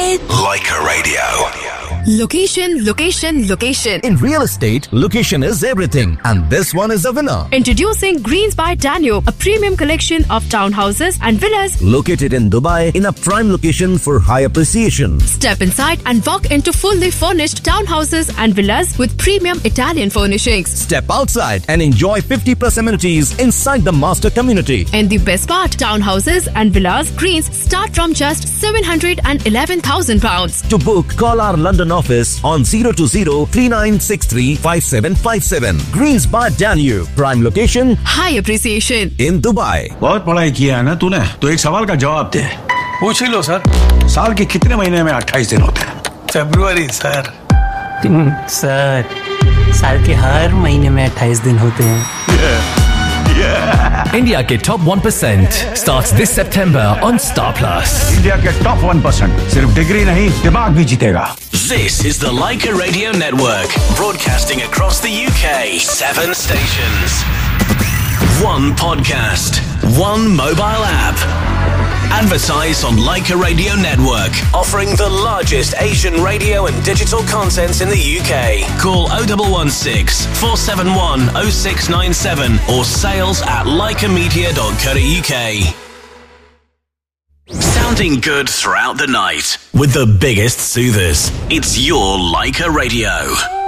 it. Leica Radio. Location, location, location. In real estate, location is everything. And this one is a winner. Introducing Greens by Danube, a premium collection of townhouses and villas located in Dubai in a prime location for high appreciation. Step inside and walk into fully furnished townhouses and villas with premium Italian furnishings. Step outside and enjoy 50+ amenities inside the master community. And the best part, townhouses and villas Greens start from just £711,000. To book, call our London office on 020-3963-5757. Greens by Danube, prime location, high appreciation in Dubai. बहुत पढ़ाई किया है ना तूने, तो एक सवाल का जवाब दे। पूछ ही लो सर। साल के कितने महीने में 28 दिन होते हैं? फरवरी सर। सर, साल के हर महीने में 28 दिन होते हैं। India के top 1% starts this September on Star Plus. India के टॉप 1% सिर्फ डिग्री नहीं, दिमाग भी जीतेगा। This is the Leica Radio Network, broadcasting across the UK. 7 stations. 1 podcast. 1 mobile app. Advertise on Leica Radio Network, offering the largest Asian radio and digital content in the UK. Call 0116 471 0697 or sales@leicamedia.co.uk. Sounding good throughout the night with the biggest soothers. It's your Leica Radio.